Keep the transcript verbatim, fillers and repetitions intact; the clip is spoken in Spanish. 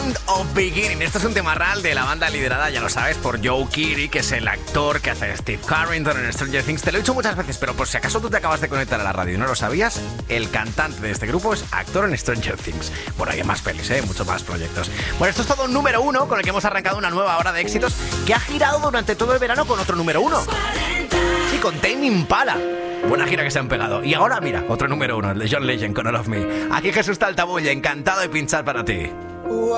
End of Beginning. Esto es un tema real de la banda liderada, ya lo sabes, por Joe Keery, que es el actor que hace Steve Carrington en Stranger Things. Te lo he dicho muchas veces, pero por si acaso tú te acabas de conectar a la radio y no lo sabías, el cantante de este grupo es actor en Stranger Things. Bueno, hay más pelis, ¿eh? Muchos más proyectos. Bueno, esto es todo un número uno con el que hemos arrancado una nueva hora de éxitos que ha girado durante todo el verano con otro número uno. Sí, con Tame Impala. Buena gira que se han pegado. Y ahora, mira, otro número uno, el de John Legend con All of Me. Aquí Jesús Taltabulla, encantado de pinchar para ti.